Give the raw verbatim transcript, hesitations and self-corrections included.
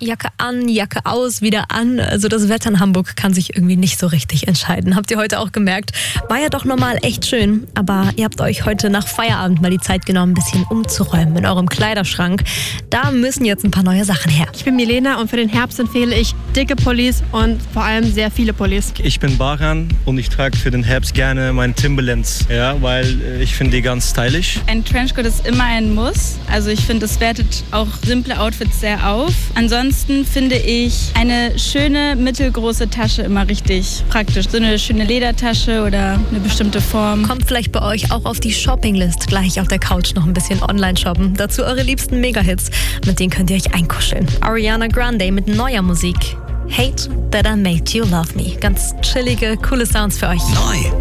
Jacke an, Jacke aus, wieder an. Also das Wetter in Hamburg kann sich irgendwie nicht so richtig entscheiden. Habt ihr heute auch gemerkt? War ja doch normal echt schön. Aber ihr habt euch heute nach Feierabend mal die Zeit genommen, ein bisschen umzuräumen in eurem Kleiderschrank. Da müssen jetzt ein paar neue Sachen her. Ich bin Milena und für den Herbst empfehle ich dicke Pullis und vor allem sehr viele Pullis. Ich bin Baran und ich trage für den Herbst gerne meine Timberlands, ja, weil ich finde die ganz stylisch. Ein Trenchcoat ist immer ein Muss. Also ich finde, es wertet auch simple Outfits sehr auf. Ansonsten finde ich eine schöne mittelgroße Tasche immer richtig praktisch. So eine schöne Ledertasche oder eine bestimmte Form. Kommt vielleicht bei euch auch auf die Shoppinglist. Gleich auf der Couch noch ein bisschen online shoppen. Dazu eure liebsten Mega-Hits. Mit denen könnt ihr euch einkuscheln. Ariana Grande mit neuer Musik. Hate That I Made You Love Me. Ganz chillige, coole Sounds für euch. Neu.